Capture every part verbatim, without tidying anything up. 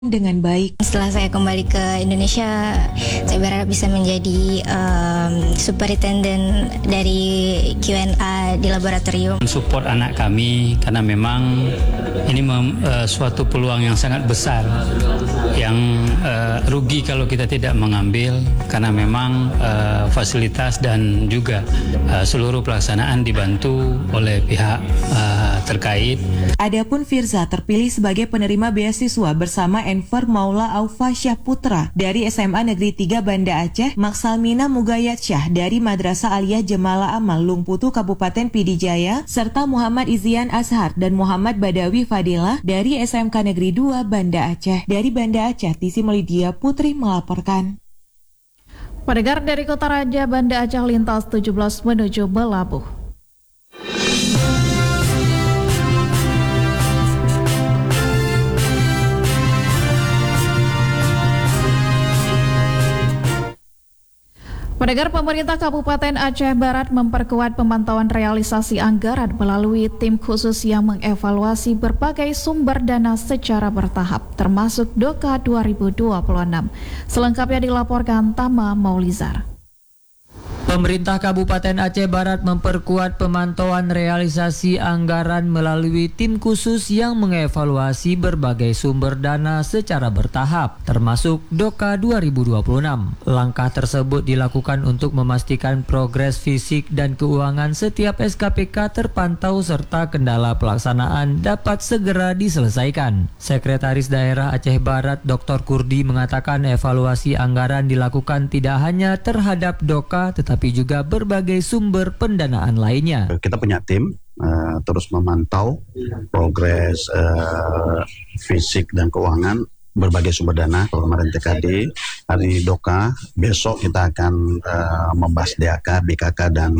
dengan baik. Setelah saya kembali ke Indonesia, saya berharap bisa menjadi um, superintendent dari Q and A di laboratorium. Support anak kami karena memang ini mem, uh, suatu peluang yang sangat besar yang uh, rugi kalau kita tidak mengambil karena memang uh, fasilitas dan juga uh, seluruh pelaksanaan dibantu oleh pihak uh, terkait. Adapun Firza terpilih sebagai penerima beasiswa bersama Enver Maula Aufasyah Putra dari S M A Negeri tiga Banda Aceh, Maksalmina Mugayat Syah dari Madrasah Aliyah Jemala Amal Lungputu Kabupaten Pidijaya, serta Muhammad Izian Azhar dan Muhammad Badawi Fadilah dari S M K Negeri dua Banda Aceh. Dari Banda Aceh, Tisi Melidia Putri melaporkan. Pendengar dari Kota Raja Banda Aceh lintas tujuh belas menuju Melabuh. Pendengar, pemerintah Kabupaten Aceh Barat memperkuat pemantauan realisasi anggaran melalui tim khusus yang mengevaluasi berbagai sumber dana secara bertahap, termasuk Doka dua ribu dua puluh enam. Selengkapnya dilaporkan Tama Maulizar. Pemerintah Kabupaten Aceh Barat memperkuat pemantauan realisasi anggaran melalui tim khusus yang mengevaluasi berbagai sumber dana secara bertahap, termasuk Doka dua ribu dua puluh enam. Langkah tersebut dilakukan untuk memastikan progres fisik dan keuangan setiap S K P K terpantau serta kendala pelaksanaan dapat segera diselesaikan. Sekretaris Daerah Aceh Barat Doktor Kurdi mengatakan evaluasi anggaran dilakukan tidak hanya terhadap Doka tetapi tapi juga berbagai sumber pendanaan lainnya. Kita punya tim uh, terus memantau progres uh, fisik dan keuangan berbagai sumber dana. Kemarin T K D, hari Doka, besok kita akan uh, membahas D A K, B K K dan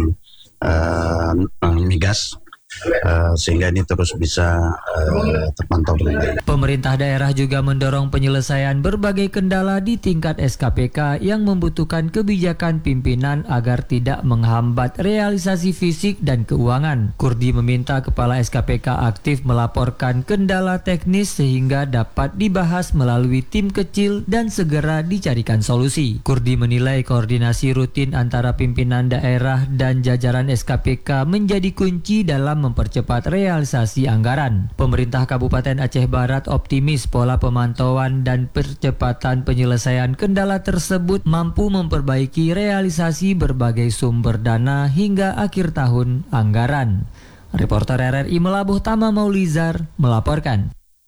uh, migas. Uh, sehingga ini terus bisa uh, terpantau dengan baik. Pemerintah daerah juga mendorong penyelesaian berbagai kendala di tingkat S K P K yang membutuhkan kebijakan pimpinan agar tidak menghambat realisasi fisik dan keuangan. Kurdi meminta kepala S K P K aktif melaporkan kendala teknis sehingga dapat dibahas melalui tim kecil dan segera dicarikan solusi. Kurdi menilai koordinasi rutin antara pimpinan daerah dan jajaran S K P K menjadi kunci dalam mempercepat realisasi anggaran. Pemerintah Kabupaten Aceh Barat optimis pola pemantauan dan percepatan penyelesaian kendala tersebut mampu memperbaiki realisasi berbagai sumber dana hingga akhir tahun anggaran. Reporter R R I Melabuh Tama Maulizar melaporkan.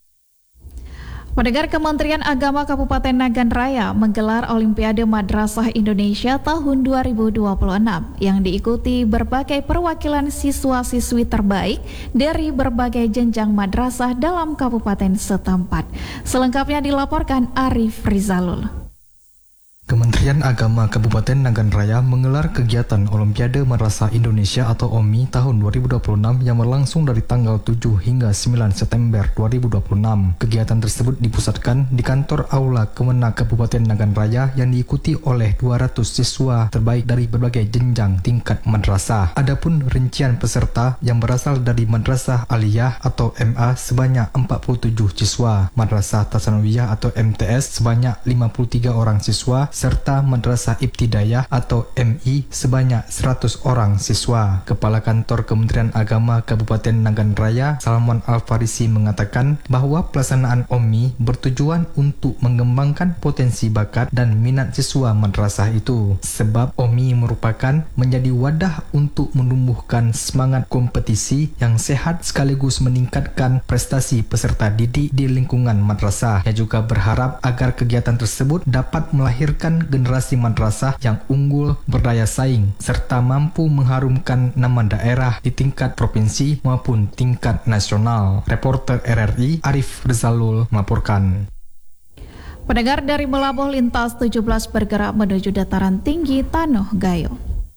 Pendengar, Kementerian Agama Kabupaten Nagan Raya menggelar Olimpiade Madrasah Indonesia tahun dua ribu dua puluh enam yang diikuti berbagai perwakilan siswa-siswi terbaik dari berbagai jenjang madrasah dalam kabupaten setempat. Selengkapnya dilaporkan Arif Rizalul. Kementerian Agama Kabupaten Nagan Raya menggelar kegiatan Olimpiade Madrasah Indonesia atau O M I tahun dua ribu dua puluh enam yang berlangsung dari tanggal tujuh hingga sembilan September dua ribu dua puluh enam. Kegiatan tersebut dipusatkan di kantor Aula Kemenag Kabupaten Nagan Raya yang diikuti oleh dua ratus siswa terbaik dari berbagai jenjang tingkat madrasah. Adapun rincian peserta yang berasal dari Madrasah Aliyah atau M A sebanyak empat puluh tujuh siswa, Madrasah Tasanawiyah atau M T S sebanyak lima puluh tiga orang siswa, serta Madrasah Ibtidayah atau M I sebanyak seratus orang siswa. Kepala Kantor Kementerian Agama Kabupaten Nagan Raya, Salman Al-Farisi mengatakan bahwa pelaksanaan O M I bertujuan untuk mengembangkan potensi bakat dan minat siswa madrasah itu, sebab O M I merupakan menjadi wadah untuk menumbuhkan semangat kompetisi yang sehat sekaligus meningkatkan prestasi peserta didik di lingkungan madrasah. Ia juga berharap agar kegiatan tersebut dapat melahirkan generasi madrasah yang unggul, berdaya saing, serta mampu mengharumkan nama daerah di tingkat provinsi maupun tingkat nasional. Reporter R R I Arif Rizalul melaporkan. Pendengar, dari Melabuh lintas tujuh belas bergerak menuju dataran tinggi Tanoh Gayo.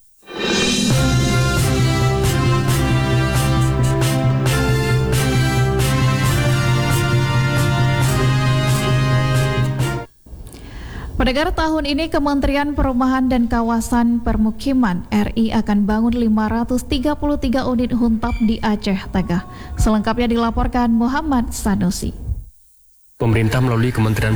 Pendengar, tahun ini Kementerian Perumahan dan Kawasan Permukiman R I akan bangun lima ratus tiga puluh tiga unit huntap di Aceh Tengah. Selengkapnya dilaporkan Muhammad Sanusi. pemerintah melalui Kementerian